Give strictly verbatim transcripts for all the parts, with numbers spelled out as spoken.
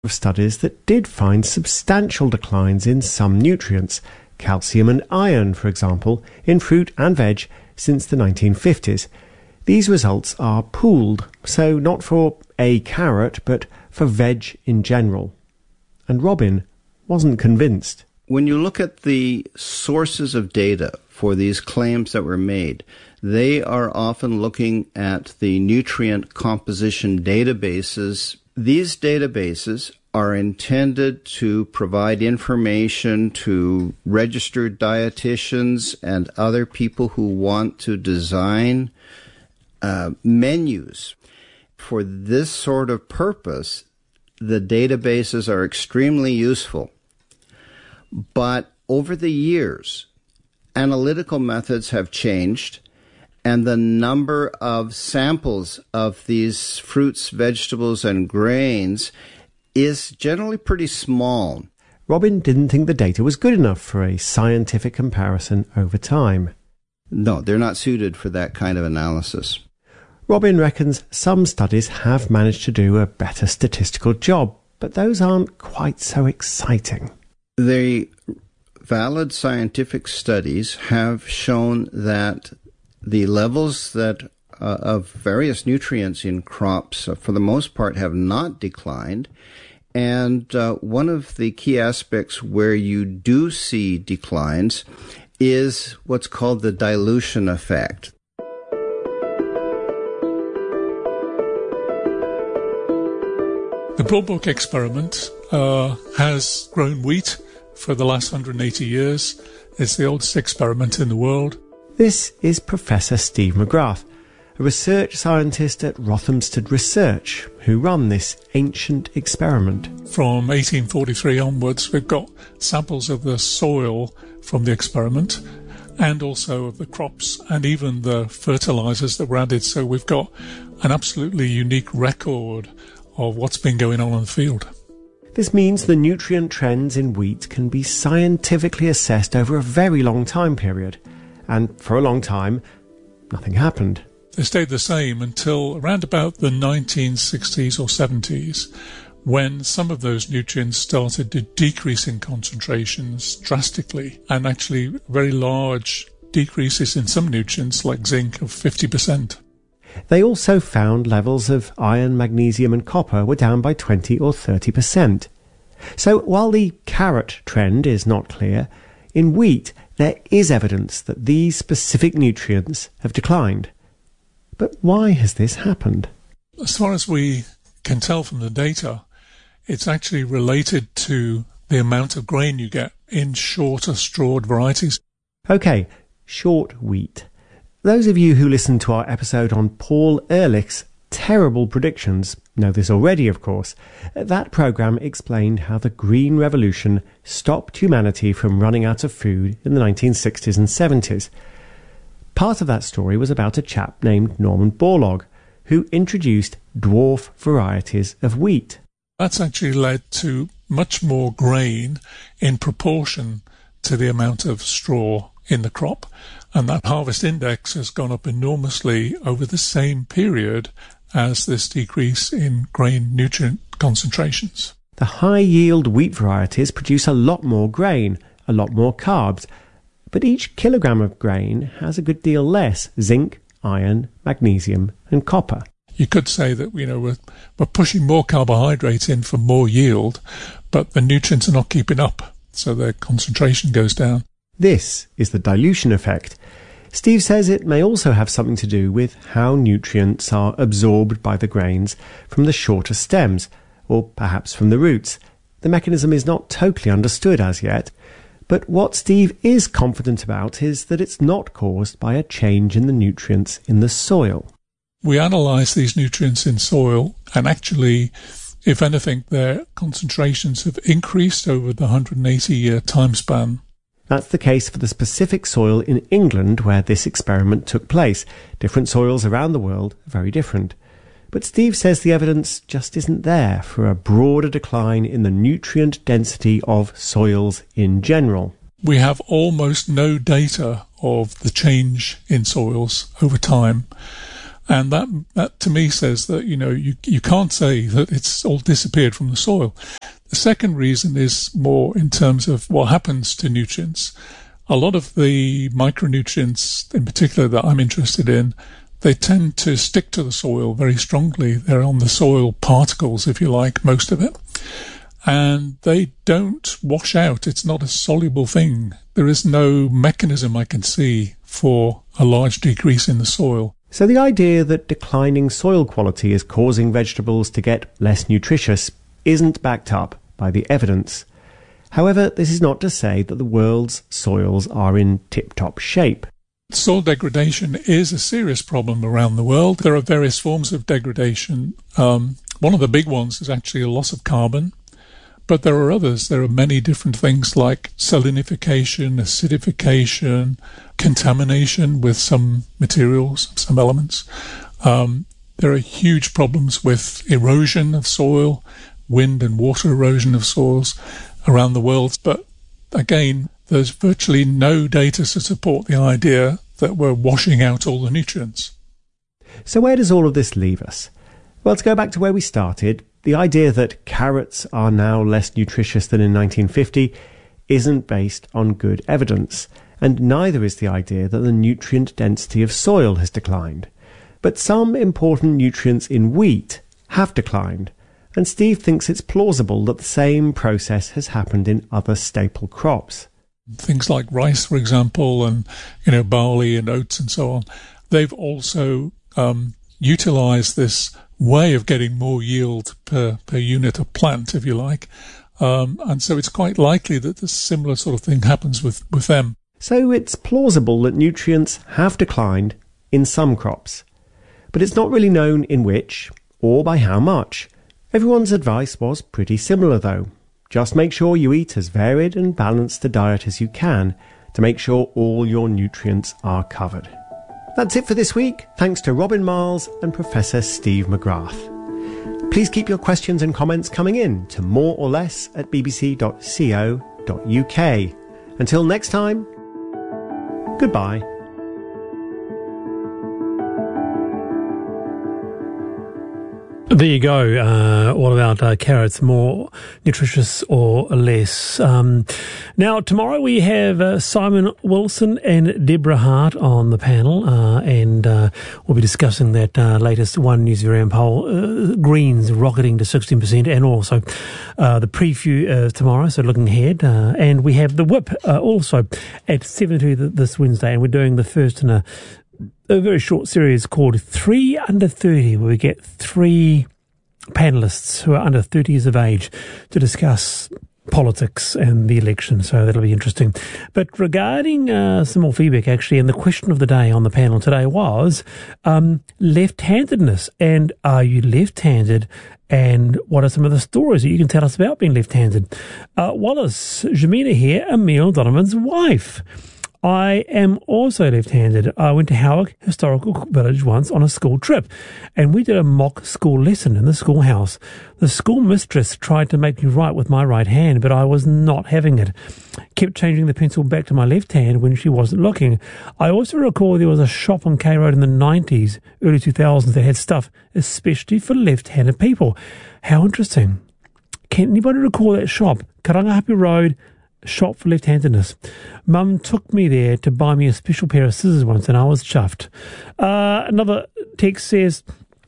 of studies that did find substantial declines in some nutrients, calcium and iron, for example, in fruit and veg since the nineteen fifties. These results are pooled, so not for a carrot, but for veg in general. And Robin wasn't convinced. When you look at the sources of data for these claims that were made, they are often looking at the nutrient composition databases. These databases are intended to provide information to registered dietitians and other people who want to design uh, menus. For this sort of purpose, the databases are extremely useful. But over the years, analytical methods have changed, and the number of samples of these fruits, vegetables, and grains is generally pretty small. Robin didn't think the data was good enough for a scientific comparison over time. No, they're not suited for that kind of analysis. Robin reckons some studies have managed to do a better statistical job, but those aren't quite so exciting. The valid scientific studies have shown that the levels that uh, of various nutrients in crops, uh, for the most part, have not declined. And uh, one of the key aspects where you do see declines is what's called the dilution effect. The Broad Book experiment uh, has grown wheat for the last one hundred eighty years. It's the oldest experiment in the world. This is Professor Steve McGrath, a research scientist at Rothamsted Research, who run this ancient experiment. From eighteen forty-three onwards, we've got samples of the soil from the experiment and also of the crops and even the fertilizers that were added. So we've got an absolutely unique record of what's been going on in the field. This means the nutrient trends in wheat can be scientifically assessed over a very long time period. And for a long time, nothing happened. They stayed the same until around about the nineteen sixties or seventies, when some of those nutrients started to decrease in concentrations drastically, and actually very large decreases in some nutrients like zinc of fifty percent. They also found levels of iron, magnesium and copper were down by twenty or thirty percent. So while the carrot trend is not clear, in wheat there is evidence that these specific nutrients have declined. But why has this happened? As far as we can tell from the data, it's actually related to the amount of grain you get in shorter strawed varieties. OK, short wheat. Those of you who listened to our episode on Paul Ehrlich's terrible predictions know this already, of course. That programme explained how the Green Revolution stopped humanity from running out of food in the nineteen sixties and seventies. Part of that story was about a chap named Norman Borlaug, who introduced dwarf varieties of wheat. That's actually led to much more grain in proportion to the amount of straw in the crop, and that harvest index has gone up enormously over the same period as this decrease in grain nutrient concentrations. The high-yield wheat varieties produce a lot more grain, a lot more carbs, but each kilogram of grain has a good deal less zinc, iron, magnesium and copper. You could say that, you know, we're, we're pushing more carbohydrates in for more yield, but the nutrients are not keeping up, so their concentration goes down. This is the dilution effect. Steve says it may also have something to do with how nutrients are absorbed by the grains from the shorter stems, or perhaps from the roots. The mechanism is not totally understood as yet, but what Steve is confident about is that it's not caused by a change in the nutrients in the soil. We analyse these nutrients in soil, and actually, if anything, their concentrations have increased over the one hundred eighty year time span. That's the case for the specific soil in England where this experiment took place. Different soils around the world are very different. But Steve says the evidence just isn't there for a broader decline in the nutrient density of soils in general. We have almost no data of the change in soils over time. And that, that to me says that, you know, you, you can't say that it's all disappeared from the soil. The second reason is more in terms of what happens to nutrients. A lot of the micronutrients in particular that I'm interested in, they tend to stick to the soil very strongly. They're on the soil particles, if you like, most of it. And they don't wash out. It's not a soluble thing. There is no mechanism I can see for a large decrease in the soil. So the idea that declining soil quality is causing vegetables to get less nutritious isn't backed up by the evidence. However, this is not to say that the world's soils are in tip-top shape. Soil degradation is a serious problem around the world. There are various forms of degradation. Um, one of the big ones is actually a loss of carbon. But there are others. There are many different things like salinification, acidification, contamination with some materials, some elements. Um, there are huge problems with erosion of soil, wind and water erosion of soils around the world. But again, there's virtually no data to support the idea that we're washing out all the nutrients. So where does all of this leave us? Well, to go back to where we started, the idea that carrots are now less nutritious than in nineteen fifty isn't based on good evidence, and neither is the idea that the nutrient density of soil has declined. But some important nutrients in wheat have declined, and Steve thinks it's plausible that the same process has happened in other staple crops. Things like rice, for example, and you know barley and oats and so on, they've also um, utilised this way of getting more yield per, per unit of plant, if you like. Um, and so it's quite likely that a similar sort of thing happens with, with them. So it's plausible that nutrients have declined in some crops. But it's not really known in which, or by how much. Everyone's advice was pretty similar though. Just make sure you eat as varied and balanced a diet as you can to make sure all your nutrients are covered. That's it for this week. Thanks to Robin Miles and Professor Steve McGrath. Please keep your questions and comments coming in to more or less at b b c dot co dot u k. Until next time, goodbye. There you go. Uh, all about uh, carrots, more nutritious or less. Um, now, tomorrow we have uh, Simon Wilson and Deborah Hart on the panel, uh, and uh, we'll be discussing that uh, latest One News Varian poll, uh, Greens rocketing to sixteen percent, and also uh, the preview uh, tomorrow, so looking ahead. Uh, and we have the Whip uh, also at seven to this Wednesday, and we're doing the first in a a very short series called Three Under thirty, where we get three panellists who are under thirty years of age to discuss politics and the election, so that'll be interesting. But regarding uh, some more feedback, actually, and the question of the day on the panel today was um, left-handedness, and are you left-handed, and what are some of the stories that you can tell us about being left-handed? Uh, Wallace, Jamina here, Emil Donovan's wife. I am also left-handed. I went to Howick Historical Village once on a school trip, and we did a mock school lesson in the schoolhouse. The school mistress tried to make me write with my right hand, but I was not having it. Kept changing the pencil back to my left hand when she wasn't looking. I also recall there was a shop on K Road in the nineties, early two thousands that had stuff especially for left-handed people. How interesting. Can anybody recall that shop? Karangahape Road, shop for left-handedness. Mum took me there to buy me a special pair of scissors once, and I was chuffed. Uh, another text says,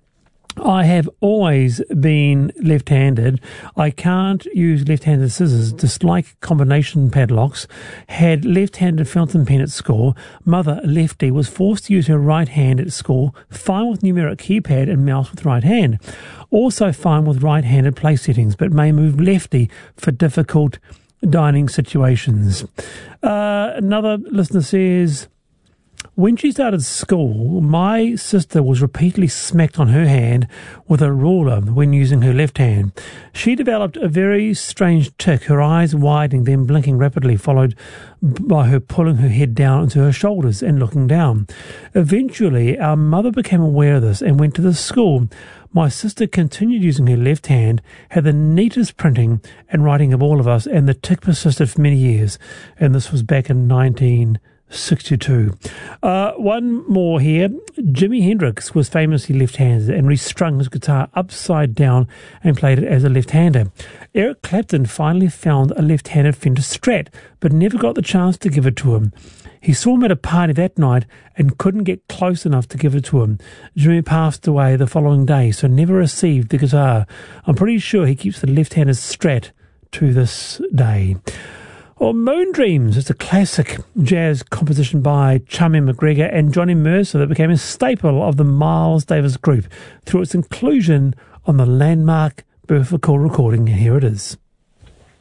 I have always been left-handed. I can't use left-handed scissors. Dislike combination padlocks. Had left-handed fountain pen at school. Mother, lefty, was forced to use her right hand at school. Fine with numeric keypad and mouse with right hand. Also fine with right-handed place settings, but may move lefty for difficult dining situations. Uh, another listener says, when she started school, my sister was repeatedly smacked on her hand with a ruler when using her left hand. She developed a very strange tic, her eyes widening, then blinking rapidly, followed by her pulling her head down into her shoulders and looking down. Eventually, our mother became aware of this and went to the school. My sister continued using her left hand, had the neatest printing and writing of all of us, and the tic persisted for many years. And this was back in nineteen sixty-two. Uh, one more here. Jimi Hendrix was famously left-handed and restrung his guitar upside down and played it as a left-hander. Eric Clapton finally found a left-handed Fender Strat, but never got the chance to give it to him. He saw him at a party that night and couldn't get close enough to give it to him. Jimmy passed away the following day, so never received the guitar. I'm pretty sure he keeps the left-handed Strat to this day. Or Moon Dreams, it's a classic jazz composition by Chummy McGregor and Johnny Mercer that became a staple of the Miles Davis Group through its inclusion on the landmark Bertha Call recording. Here it is.